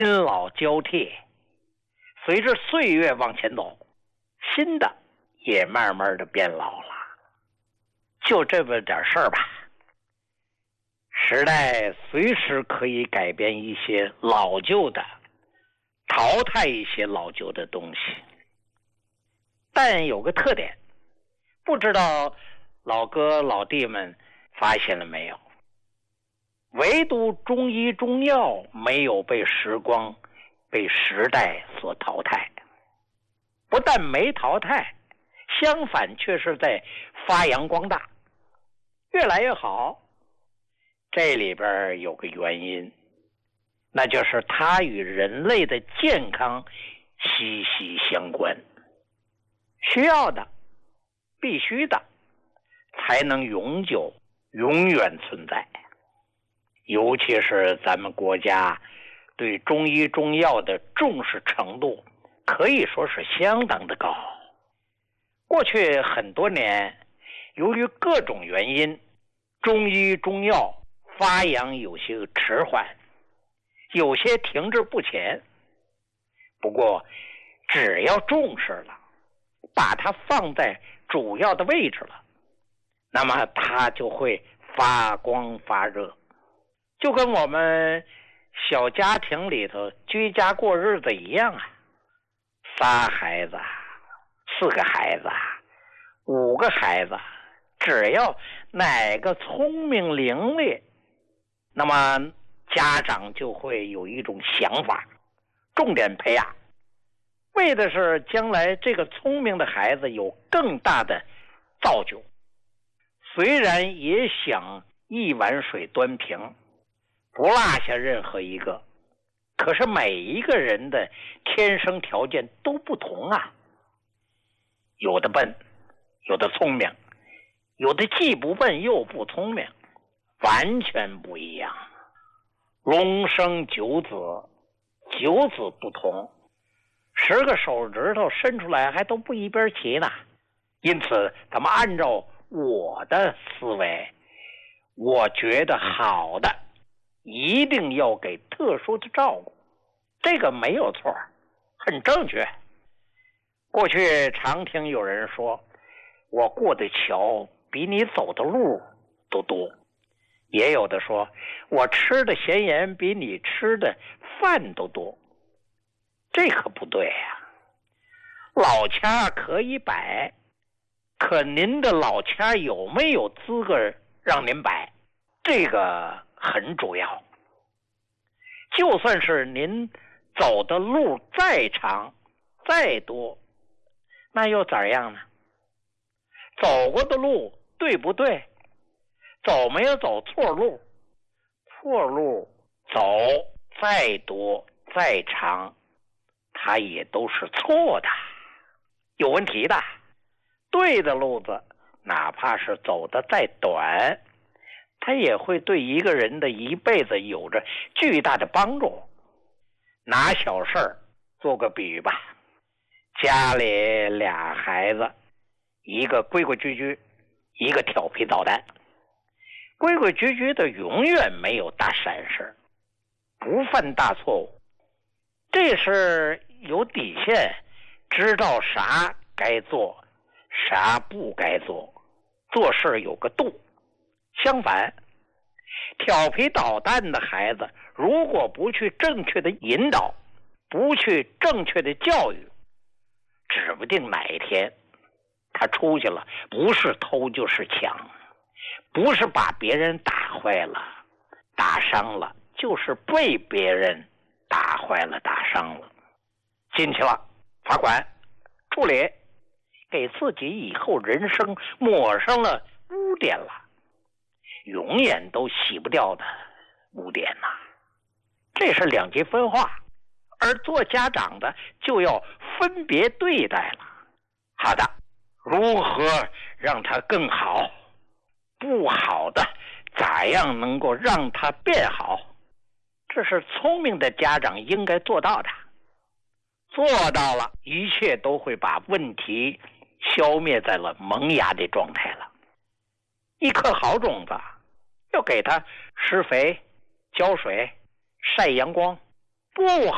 新老交替，随着岁月往前走，新的也慢慢的变老了。就这么点事儿吧。时代随时可以改变一些老旧的，淘汰一些老旧的东西。但有个特点，不知道老哥老弟们发现了没有？唯独中医中药没有被时光、被时代所淘汰。不但没淘汰，相反却是在发扬光大，越来越好。这里边有个原因，那就是它与人类的健康息息相关。需要的、必须的，才能永久、永远存在。尤其是咱们国家对中医中药的重视程度，可以说是相当的高。过去很多年，由于各种原因，中医中药发扬有些迟缓，有些停滞不前。不过只要重视了，把它放在主要的位置了，那么它就会发光发热。就跟我们小家庭里头居家过日子一样啊，3孩子、4个孩子、5个孩子，只要哪个聪明伶俐，那么家长就会有一种想法，重点培养，为的是将来这个聪明的孩子有更大的造就。虽然也想一碗水端平，不落下任何一个，可是每一个人的天生条件都不同啊，有的笨，有的聪明，有的既不笨又不聪明，完全不一样。龙生九子，九子不同，10个手指头伸出来还都不一边齐呢。因此咱们按照我的思维，我觉得好的一定要给特殊的照顾，这个没有错，很正确。过去常听有人说，我过的桥比你走的路都多，也有的说我吃的咸盐比你吃的饭都多，这可不对呀。老掐可以摆，可您的老掐有没有资格让您摆，这个很主要。就算是您走的路再长再多，那又怎样呢？走过的路对不对？走没有走错路？错路走再多再长，它也都是错的，有问题的。对的路子哪怕是走得再短，它也会对一个人的一辈子有着巨大的帮助。拿小事儿做个比喻吧，家里俩孩子，一个规规矩矩，一个调皮捣蛋。规规矩矩的永远没有大闪失，不犯大错误，这是有底线，知道啥该做啥不该做，做事有个度。相反，调皮捣蛋的孩子如果不去正确的引导，不去正确的教育，指不定哪一天他出去了，不是偷就是抢，不是把别人打坏了打伤了，就是被别人打坏了打伤了，进去了罚款处理，给自己以后人生抹上了污点了，永远都洗不掉的污点呐。这是两极分化，而做家长的就要分别对待了。好的，如何让它更好？不好的，咋样能够让它变好？这是聪明的家长应该做到的。做到了，一切都会把问题消灭在了萌芽的状态了。一颗好种子，要给它施肥、浇水、晒阳光，不